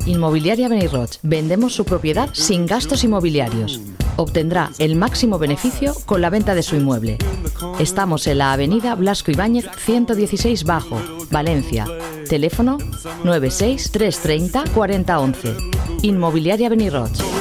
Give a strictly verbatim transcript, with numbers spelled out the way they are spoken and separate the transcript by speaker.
Speaker 1: Inmobiliaria Beniroch. Vendemos su propiedad sin gastos inmobiliarios. Obtendrá el máximo beneficio con la venta de su inmueble. Estamos en la avenida Blasco Ibáñez ciento dieciséis Bajo, Valencia. Teléfono nueve seis, tres treinta, cuarenta once. Inmobiliaria Beniroch.